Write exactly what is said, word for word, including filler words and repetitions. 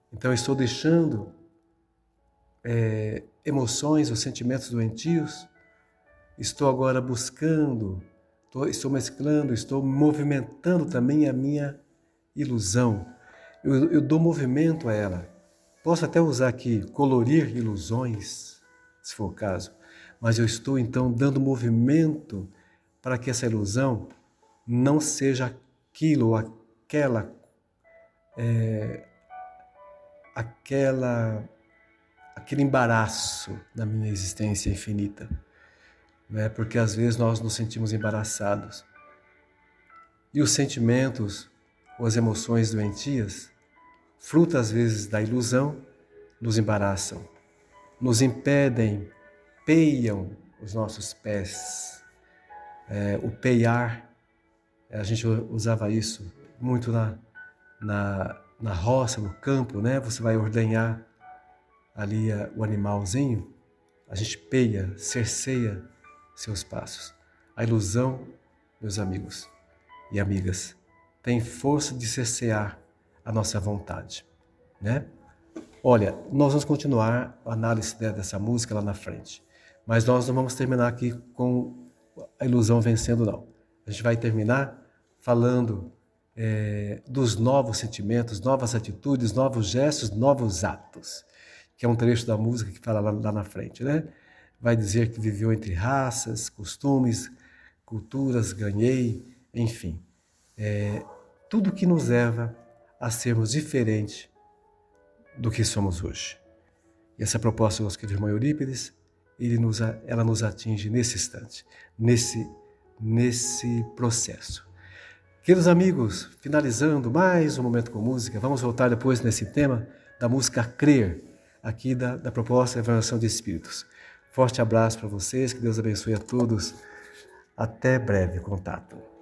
Então eu estou deixando é, emoções ou sentimentos doentios, estou agora buscando, estou, estou mesclando, estou movimentando também a minha ilusão. Eu, eu dou movimento a ela. Posso até usar aqui colorir ilusões, se for o caso, mas eu estou então dando movimento para que essa ilusão não seja aquilo ou aquela, é, aquela, aquele embaraço na minha existência infinita, né? Porque às vezes nós nos sentimos embaraçados e os sentimentos ou as emoções doentias, fruto às vezes da ilusão, nos embaraçam, nos impedem, peiam os nossos pés. É, o peiar, a gente usava isso muito na, na, na roça, no campo, né? Você vai ordenhar ali a, o animalzinho, a gente peia, cerceia seus passos. A ilusão, meus amigos e amigas, tem força de cercear a nossa vontade, né? Olha, nós vamos continuar a análise dessa música lá na frente, mas nós não vamos terminar aqui com a ilusão vencendo, não. A gente vai terminar falando é, dos novos sentimentos, novas atitudes, novos gestos, novos atos, que é um trecho da música que fala lá, lá na frente, né? Vai dizer que viveu entre raças, costumes, culturas, ganhei, enfim. É, tudo que nos leva a sermos diferentes do que somos hoje. E essa proposta do nosso querido irmão Eurípides, ele nos, ela nos atinge nesse instante, nesse, nesse processo. Queridos amigos, finalizando mais um Momento com Música, vamos voltar depois nesse tema da música Crer, aqui da, da proposta da Evolução de Espíritos. Forte abraço para vocês, que Deus abençoe a todos. Até breve contato.